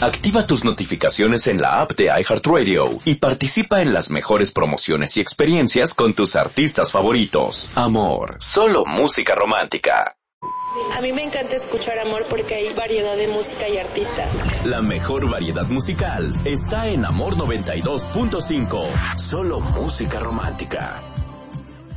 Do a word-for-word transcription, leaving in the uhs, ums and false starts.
Activa tus notificaciones en la app de iHeartRadio y participa en las mejores promociones y experiencias con tus artistas favoritos. Amor, solo música romántica. A mí me encanta escuchar Amor porque hay variedad de música y artistas. La mejor variedad musical está en Amor noventa y dos punto cinco. Solo música romántica.